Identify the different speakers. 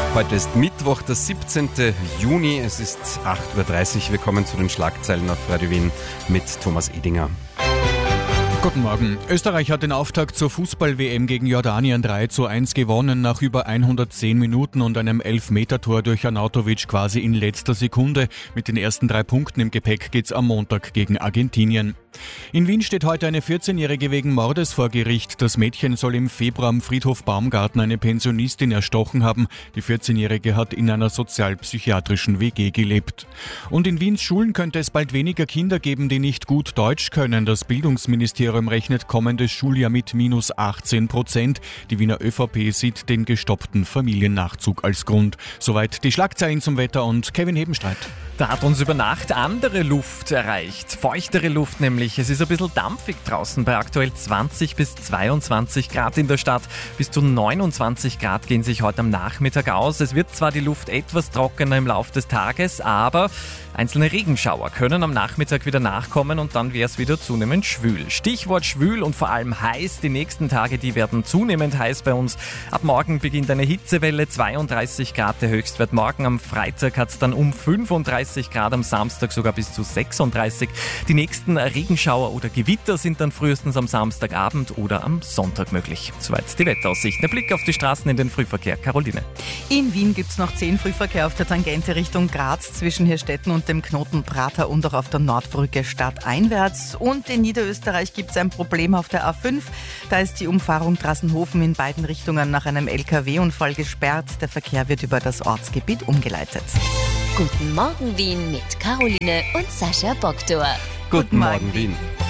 Speaker 1: Heute ist Mittwoch, der 17. Juni. Es ist 8.30 Uhr. Willkommen zu den Schlagzeilen auf Radio Wien mit Thomas Edinger.
Speaker 2: Guten Morgen. Österreich hat den Auftakt zur Fußball-WM gegen Jordanien 3:1 gewonnen, nach über 110 Minuten und einem Elfmetertor durch Arnautovic quasi in letzter Sekunde. Mit den ersten 3 Punkten im Gepäck geht's am Montag gegen Argentinien. In Wien steht heute eine 14-Jährige wegen Mordes vor Gericht. Das Mädchen soll im Februar am Friedhof Baumgarten eine Pensionistin erstochen haben. Die 14-Jährige hat in einer sozialpsychiatrischen WG gelebt. Und in Wiens Schulen könnte es bald weniger Kinder geben, die nicht gut Deutsch können. Das Bildungsministerium rechnet kommendes Schuljahr mit minus 18%. Die Wiener ÖVP sieht den gestoppten Familiennachzug als Grund. Soweit die Schlagzeilen zum Wetter und Kevin Hebenstreit.
Speaker 3: Da hat uns über Nacht andere Luft erreicht, feuchtere Luft nämlich. Es ist ein bisschen dampfig draußen bei aktuell 20 bis 22 Grad in der Stadt. Bis zu 29 Grad gehen sich heute am Nachmittag aus. Es wird zwar die Luft etwas trockener im Laufe des Tages, aber einzelne Regenschauer können am Nachmittag wieder nachkommen und dann wäre es wieder zunehmend schwül. Stichwort schwül und vor allem heiß. Die nächsten Tage, die werden zunehmend heiß bei uns. Ab morgen beginnt eine Hitzewelle, 32 Grad der Höchstwert. Morgen am Freitag hat es dann um 35 Grad, am Samstag sogar bis zu 36. Die nächsten Regenschauer oder Gewitter sind dann frühestens am Samstagabend oder am Sonntag möglich. Soweit die Wetteraussicht. Ein Blick auf die Straßen in den Frühverkehr. Caroline.
Speaker 4: In Wien gibt es noch 10 Frühverkehr auf der Tangente Richtung Graz zwischen Hirstetten und dem Knoten Prater und auch auf der Nordbrücke stadteinwärts. Und in Niederösterreich gibt es ein Problem auf der A5. Da ist die Umfahrung Drassenhofen in beiden Richtungen nach einem LKW-Unfall gesperrt. Der Verkehr wird über das Ortsgebiet umgeleitet.
Speaker 5: Guten Morgen Wien mit Caroline und Sascha Boktor.
Speaker 1: Guten Morgen, Wien.